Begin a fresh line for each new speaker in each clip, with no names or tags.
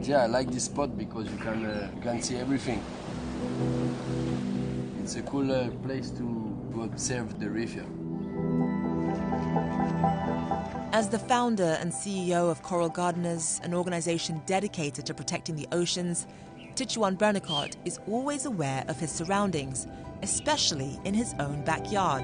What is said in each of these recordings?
yeah, I like this spot because you can see everything. It's a cool place to observe the reef here.
As the founder and CEO of Coral Gardeners, an organization dedicated to protecting the oceans, Titouan Bernacott is always aware of his surroundings, especially in his own backyard.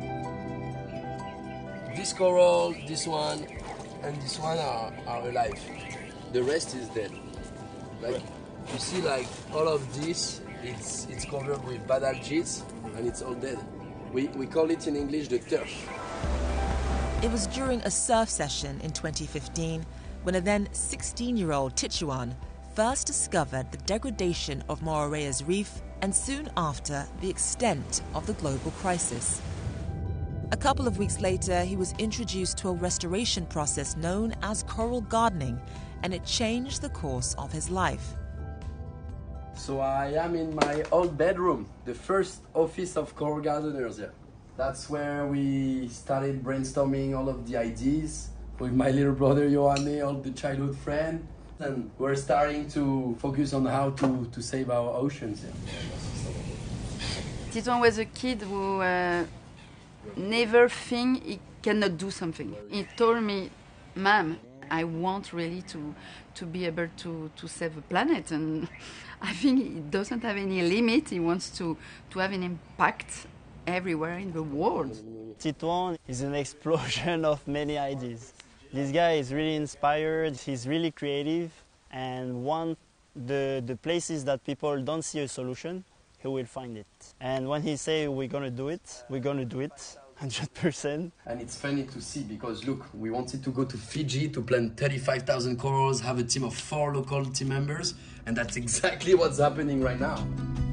This coral, this one, and this one are alive. The rest is dead. Like you see, like all of this, it's covered with bad algae, and it's all dead. We call it in English the turf.
It was during a surf session in 2015 when a then 16-year-old Titouan first discovered the degradation of Moorea's reef and soon after the extent of the global crisis. A couple of weeks later, he was introduced to a restoration process known as coral gardening, and it changed the course of his life.
So I am in my old bedroom, the first office of Coral Gardeners here. That's where we started brainstorming all of the ideas with my little brother Johanne, all the childhood friend, and we're starting to focus on how to save our oceans here.
Titouan was a kid who never think he cannot do something. He told me, "Mom, I want really to be able to save the planet," and I think he doesn't have any limit. He wants to have an impact everywhere in the world.
Titouan is an explosion of many ideas. This guy is really inspired, he's really creative, and the places that people don't see a solution, he will find it. And when he say we're gonna do it, we're gonna do it 100%.
And it's funny to see because look, we wanted to go to Fiji to plant 35,000 corals, have a team of 4 local team members, and that's exactly what's happening right now.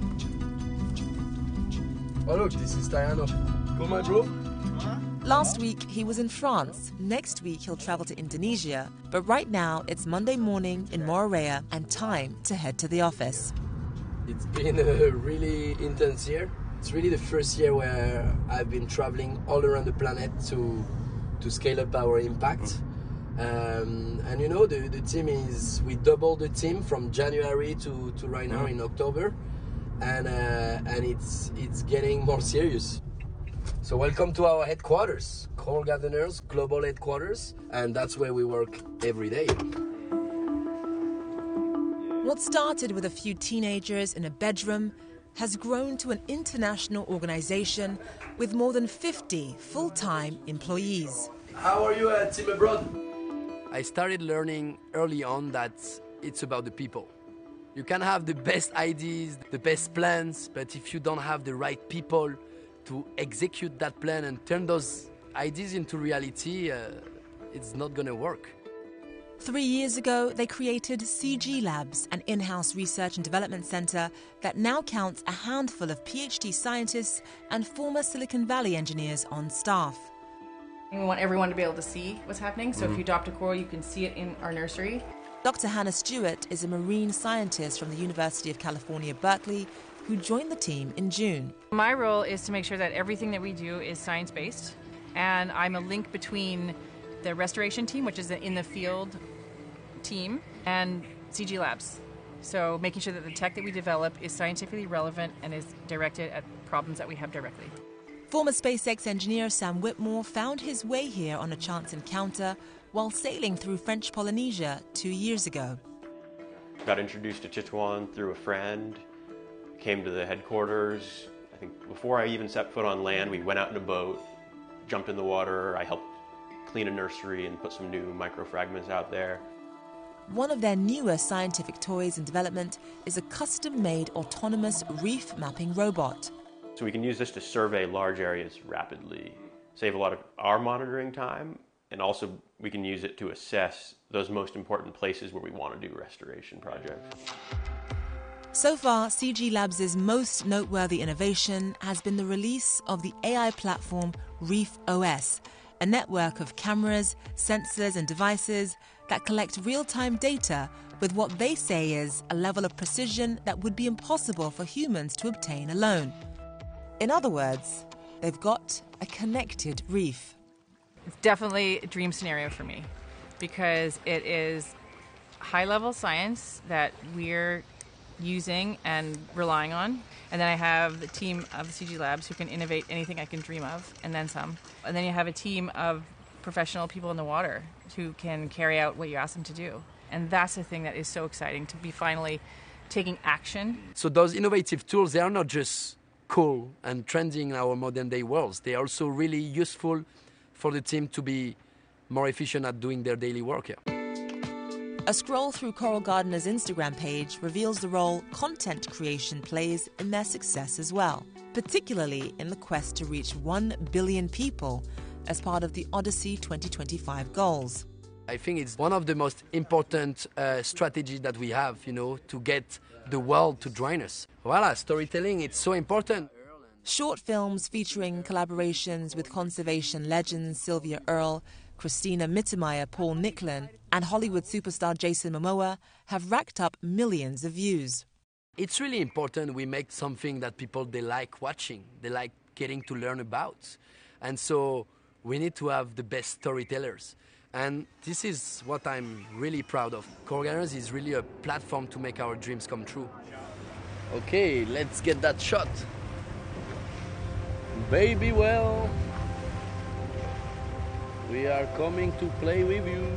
Oh look, this is Tayano. Go my bro.
Last week, he was in France. Next week, he'll travel to Indonesia. But right now, it's Monday morning in Moorea and time to head to the office.
It's been a really intense year. It's really the first year where I've been traveling all around the planet to scale up our impact. And you know, the team is, we doubled the team from January to right now in October. And it's getting more serious. So welcome to our headquarters, Coral Gardeners Global Headquarters, and that's where we work every day.
What started with a few teenagers in a bedroom has grown to an international organization with more than 50 full-time employees.
How are you, team abroad? I started learning early on that it's about the people. You can have the best ideas, the best plans, but if you don't have the right people to execute that plan and turn those ideas into reality, it's not going to work.
3 years ago, they created CG Labs, an in-house research and development center that now counts a handful of PhD scientists and former Silicon Valley engineers on staff.
We want everyone to be able to see what's happening, so if you adopt a coral, you can see it in our nursery.
Dr. Hannah Stewart is a marine scientist from the University of California, Berkeley, who joined the team in June.
My role is to make sure that everything that we do is science-based, and I'm a link between the restoration team, which is the in-the-field team, and CG Labs. So making sure that the tech that we develop is scientifically relevant and is directed at problems that we have directly.
Former SpaceX engineer Sam Whitmore found his way here on a chance encounter while sailing through French Polynesia 2 years ago.
Got introduced to Titouan through a friend, came to the headquarters. I think before I even set foot on land, we went out in a boat, jumped in the water. I helped clean a nursery and put some new microfragments out there.
One of their newer scientific toys in development is a custom-made autonomous reef mapping robot.
So we can use this to survey large areas rapidly, save a lot of our monitoring time, and also we can use it to assess those most important places where we want to do restoration projects.
So far, CG Labs' most noteworthy innovation has been the release of the AI platform Reef OS, a network of cameras, sensors and devices that collect real-time data with what they say is a level of precision that would be impossible for humans to obtain alone. In other words, they've got a connected reef.
It's definitely a dream scenario for me because it is high-level science that we're using and relying on. And then I have the team of CG Labs who can innovate anything I can dream of, and then some. And then you have a team of professional people in the water who can carry out what you ask them to do. And that's the thing that is so exciting, to be finally taking action.
So those innovative tools, they are not just cool and trending in our modern day worlds. They are also really useful for the team to be more efficient at doing their daily work here.
A scroll through Coral Gardener's Instagram page reveals the role content creation plays in their success as well, particularly in the quest to reach 1 billion people as part of the Odyssey 2025 goals.
I think it's one of the most important strategies that we have, to get the world to join us. Voila, storytelling, it's so important.
Short films featuring collaborations with conservation legends Sylvia Earle, Christina Mittermeier, Paul Nicklin, and Hollywood superstar Jason Momoa have racked up millions of views.
It's really important we make something that they like watching, they like getting to learn about. And so we need to have the best storytellers. And this is what I'm really proud of. Coral Gardeners is really a platform to make our dreams come true. Okay, let's get that shot. Baby well, we are coming to play with you.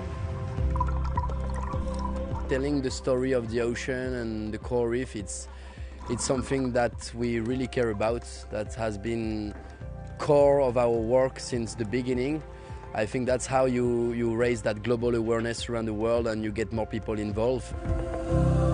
Telling the story of the ocean and the coral reef, it's something that we really care about, that has been core of our work since the beginning. I think that's how you raise that global awareness around the world and you get more people involved.